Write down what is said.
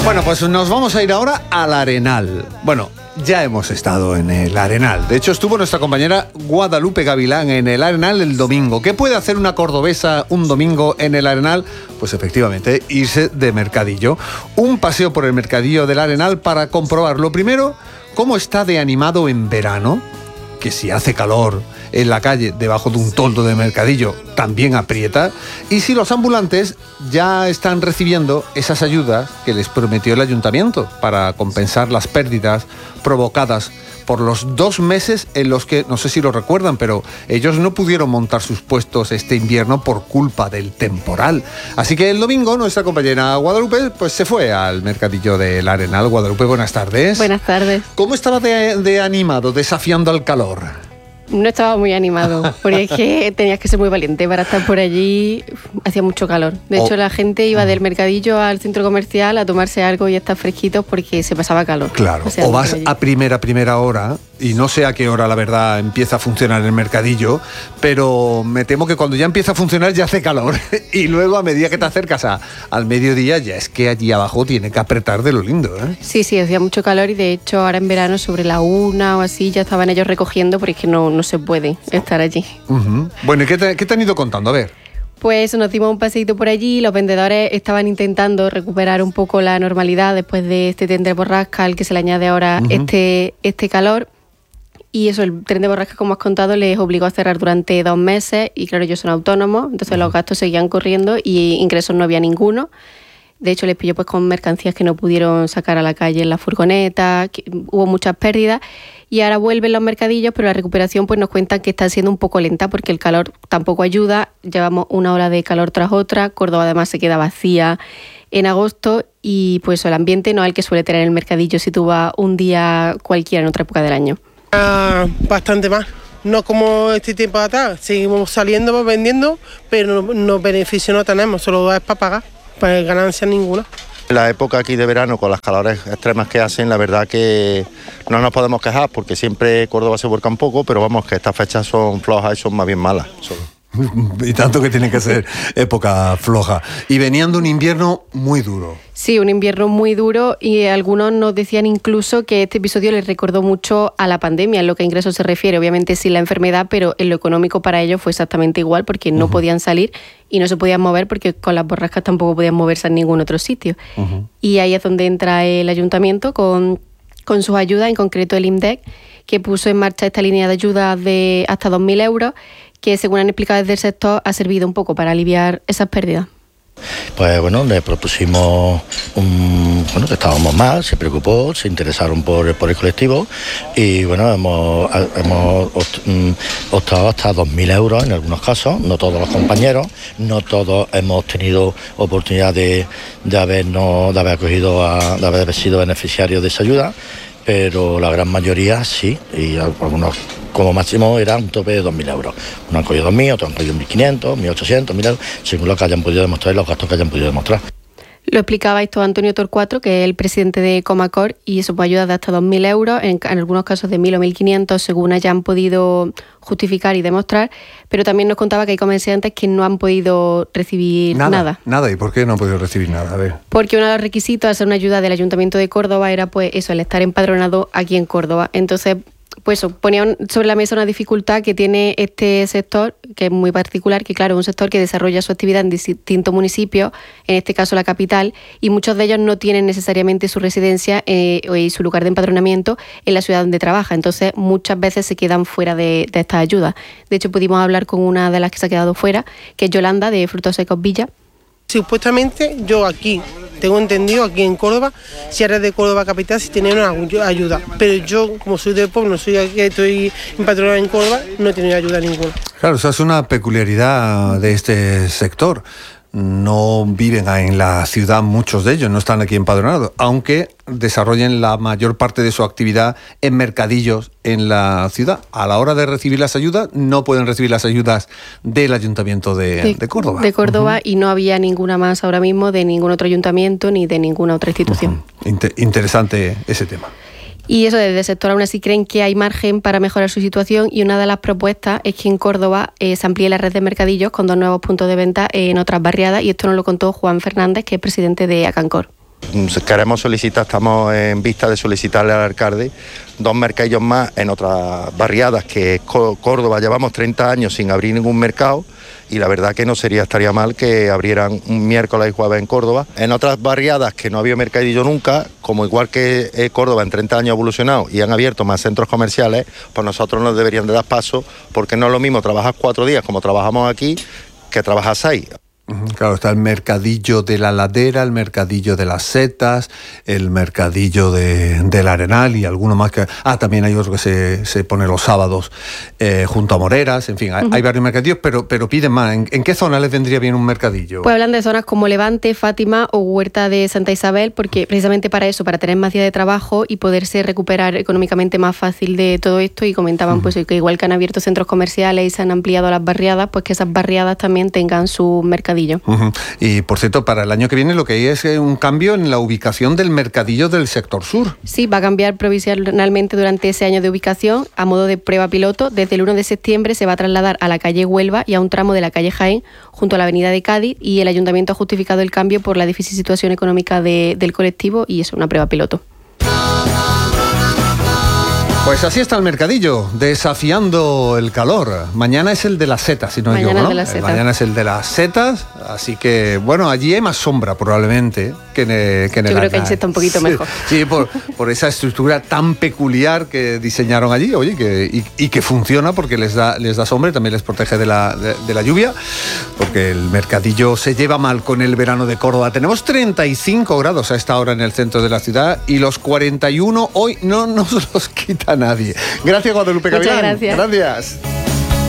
Bueno, pues nos vamos a ir ahora al Arenal. Bueno, ya hemos estado en el Arenal. De hecho, estuvo nuestra compañera Guadalupe Gavilán en el Arenal el domingo. ¿Qué puede hacer una cordobesa un domingo en el Arenal? Pues efectivamente, irse de mercadillo. Un paseo por el mercadillo del Arenal para comprobar, lo primero, cómo está de animado en verano, que si hace calor en la calle debajo de un toldo de mercadillo también aprieta, y si los ambulantes ya están recibiendo esas ayudas que les prometió el ayuntamiento para compensar las pérdidas provocadas por los 2 meses en los que, no sé si lo recuerdan, pero ellos no pudieron montar sus puestos este invierno por culpa del temporal. Así que el domingo nuestra compañera Guadalupe pues se fue al mercadillo del Arenal. Guadalupe, buenas tardes. Buenas tardes. ¿Cómo estaba de animado, desafiando al calor? No estaba muy animado, porque es que tenías que ser muy valiente para estar por allí. Hacía mucho calor. De hecho, la gente iba del mercadillo al centro comercial a tomarse algo y a estar fresquitos porque se pasaba calor. Claro, o vas a primera hora, y no sé a qué hora, la verdad, empieza a funcionar el mercadillo, pero me temo que cuando ya empieza a funcionar ya hace calor. Y luego, a medida que te acercas al mediodía, ya es que allí abajo tiene que apretar de lo lindo, ¿eh? Sí, hacía mucho calor, y de hecho ahora en verano sobre la 1 o así ya estaban ellos recogiendo, porque es que no se puede estar allí. Bueno, ¿y qué te han ido contando? A ver. Pues nos dimos un paseíto por allí. Los vendedores estaban intentando recuperar un poco la normalidad después de este tren de borrasca al que se le añade ahora este calor. Y eso, el tren de borrasca, como has contado, les obligó a cerrar durante 2 meses, y claro, ellos son autónomos, entonces los gastos seguían corriendo y ingresos no había ninguno. De hecho, les pilló pues con mercancías que no pudieron sacar a la calle en la furgoneta, hubo muchas pérdidas, y ahora vuelven los mercadillos, pero la recuperación pues nos cuentan que está siendo un poco lenta porque el calor tampoco ayuda. Llevamos una ola de calor tras otra, Córdoba además se queda vacía en agosto, y pues el ambiente no es el que suele tener el mercadillo si tú vas un día cualquiera en otra época del año. Bastante más, no como este tiempo de atrás, seguimos saliendo, vendiendo, pero no beneficio no tenemos, solo es para pagar, para ganancia ninguna. La época aquí de verano, con las calores extremas que hacen, la verdad que no nos podemos quejar, porque siempre Córdoba se vuelca un poco, pero vamos, que estas fechas son flojas y son más bien malas. Y tanto que tiene que ser época floja. Y venían de un invierno muy duro. Sí, un invierno muy duro, y algunos nos decían incluso que este episodio les recordó mucho a la pandemia en lo que a ingresos se refiere, obviamente sin la enfermedad, pero en lo económico para ellos fue exactamente igual, porque no podían salir y no se podían mover, porque con las borrascas tampoco podían moverse en ningún otro sitio. Y ahí es donde entra el ayuntamiento con sus ayudas, en concreto el IMDEC, que puso en marcha esta línea de ayuda de hasta 2.000 euros, que según han explicado desde el sector ha servido un poco para aliviar esas pérdidas. Pues bueno, le propusimos que estábamos mal, se preocupó, se interesaron por el colectivo, y bueno, hemos optado hasta 2.000 euros en algunos casos. No todos los compañeros, no todos hemos tenido oportunidad de haber sido beneficiarios de esa ayuda, pero la gran mayoría sí, y algunos como máximo era un tope de 2.000 euros. Unos han cogido 2.000, otros han cogido 1.500, 1.800, 1.000 euros, según lo que hayan podido demostrar y los gastos que hayan podido demostrar. Lo explicaba esto Antonio Torcuato, que es el presidente de Comacor, y eso puede ayudar de hasta 2.000 euros, en algunos casos de 1.000 o 1.500, según hayan podido justificar y demostrar, pero también nos contaba que hay comerciantes que no han podido recibir nada. ¿Y por qué no han podido recibir nada? A ver. Porque uno de los requisitos a hacer una ayuda del Ayuntamiento de Córdoba era pues eso, el estar empadronado aquí en Córdoba. Entonces, pues ponían sobre la mesa una dificultad que tiene este sector, que es muy particular, que claro, es un sector que desarrolla su actividad en distintos municipios, en este caso la capital, y muchos de ellos no tienen necesariamente su residencia y su lugar de empadronamiento en la ciudad donde trabaja. Entonces, muchas veces se quedan fuera de estas ayudas. De hecho, pudimos hablar con una de las que se ha quedado fuera, que es Yolanda, de Frutos Secos Villa. Supuestamente yo aquí, tengo entendido, aquí en Córdoba, si eres de Córdoba capital, si tienen una ayuda, pero yo, como soy del pueblo, estoy empadronada en Córdoba, no he tenido ayuda ninguna. Claro, esa es una peculiaridad de este sector. No viven en la ciudad, muchos de ellos no están aquí empadronados, aunque desarrollen la mayor parte de su actividad en mercadillos en la ciudad. A la hora de recibir las ayudas, no pueden recibir las ayudas del Ayuntamiento de Córdoba. De Córdoba, y no había ninguna más ahora mismo de ningún otro ayuntamiento ni de ninguna otra institución. Interesante ese tema. Y eso, desde el sector aún así creen que hay margen para mejorar su situación, y una de las propuestas es que en Córdoba se amplíe la red de mercadillos con 2 nuevos puntos de venta en otras barriadas, y esto nos lo contó Juan Fernández, que es presidente de Acancor. queremos solicitar, estamos en vista de solicitarle al alcalde 2 mercadillos más en otras barriadas, que es Córdoba. Llevamos 30 años sin abrir ningún mercado y la verdad que no estaría mal que abrieran un miércoles y jueves en Córdoba. En otras barriadas que no había mercadillo nunca, como igual que Córdoba en 30 años ha evolucionado y han abierto más centros comerciales, pues nosotros nos deberían de dar paso, porque no es lo mismo trabajar 4 días como trabajamos aquí que trabajar 6. Claro, está el mercadillo de la Ladera, el mercadillo de las Setas, el mercadillo del Arenal y alguno más que... también hay otro que se pone los sábados junto a Moreras, en fin, hay varios mercadillos, pero piden más. ¿En qué zona les vendría bien un mercadillo? Pues hablan de zonas como Levante, Fátima o Huerta de Santa Isabel, porque precisamente para eso, para tener más días de trabajo y poderse recuperar económicamente más fácil de todo esto, y comentaban pues que igual que han abierto centros comerciales y se han ampliado las barriadas, pues que esas barriadas también tengan su mercadillo. Y por cierto, para el año que viene lo que hay es un cambio en la ubicación del mercadillo del sector sur. Sí, va a cambiar provisionalmente durante ese año de ubicación a modo de prueba piloto. Desde el 1 de septiembre se va a trasladar a la calle Huelva y a un tramo de la calle Jaén junto a la avenida de Cádiz, y el ayuntamiento ha justificado el cambio por la difícil situación económica del colectivo, y es una prueba piloto. Pues así está el mercadillo, desafiando el calor. Mañana es el de las setas, si no me equivoco, ¿no? Mañana es el de las setas, así que, bueno, allí hay más sombra probablemente que en el Yo creo que allí está un poquito mejor. Sí, por esa estructura tan peculiar que diseñaron allí, oye, que funciona porque les da sombra y también les protege de la lluvia, porque el mercadillo se lleva mal con el verano de Córdoba. Tenemos 35 grados a esta hora en el centro de la ciudad y los 41 hoy no nos los quita nadie. Gracias, Guadalupe Gavilán. Muchas gracias. Gracias.